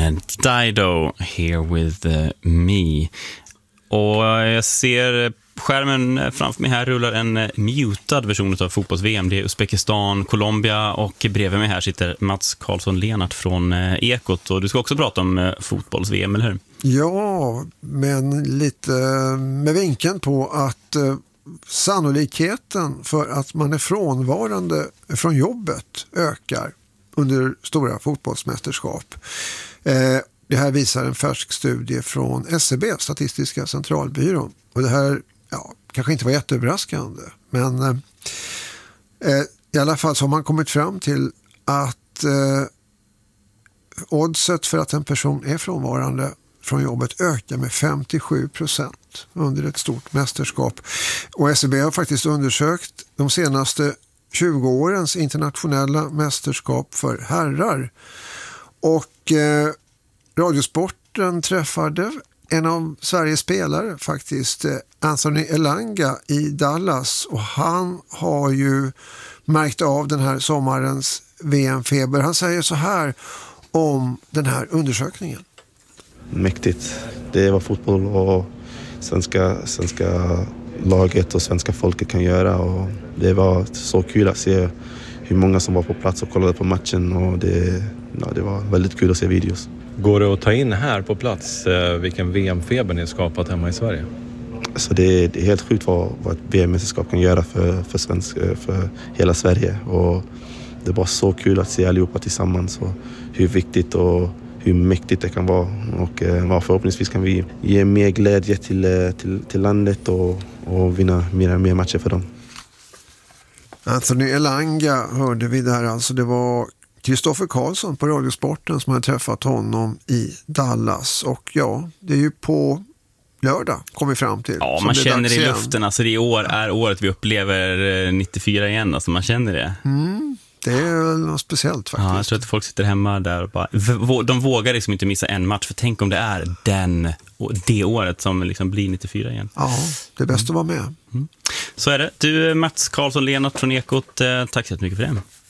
Dido here with me. Och jag ser skärmen framför mig här rullar en mutad version av fotbolls-VM. Det är Uzbekistan, Colombia och bredvid mig här sitter Mats Karlsson-Lenart från Ekot. Och du ska också prata om fotbolls-VM, eller hur? Ja, men lite med vinkeln på att sannolikheten för att man är frånvarande från jobbet ökar under stora fotbollsmästerskap. Det här visar en färsk studie från SCB, Statistiska centralbyrån. Och det här kanske inte var jätteöverraskande, men i alla fall så har man kommit fram till att oddset för att en person är frånvarande från jobbet ökar med 57% under ett stort mästerskap. Och SCB har faktiskt undersökt de senaste 20 årens internationella mästerskap för herrar. Och Radiosporten träffade en av Sveriges spelare faktiskt, Anthony Elanga i Dallas, och han har ju märkt av den här sommarens VM-feber. Han säger så här om den här undersökningen. Mäktigt. Det var fotboll och svenska laget och svenska folket kan göra, och det var så kul att se hur många som var på plats och kollade på matchen, och det var väldigt kul att se videos. Går det att ta in här på plats vilken VM-feber ni skapat hemma i Sverige? Så det är helt sjukt vad ett VM-mästerskap kan göra för hela Sverige, och det var så kul att se allihopa tillsammans och hur viktigt och hur mäktigt det kan vara, och förhoppningsvis kan vi ge mer glädje till landet och vinna mer matcher för dem. Anthony Elanga hörde vi där, alltså det var Kristoffer Karlsson på Radiosporten som hade träffat honom i Dallas, och det är ju på lördag kom vi fram till. Ja, man känner det i luften, alltså det är året vi upplever 94 igen, alltså man känner det. Det är något speciellt faktiskt. Ja, jag tror att folk sitter hemma där och bara, de vågar liksom inte missa en match, för tänk om det är det året som liksom blir 94 igen. Ja, det är bäst att vara med. Så är det. Du, Mats Karlsson-Lenart från Ekot, tack så mycket för det.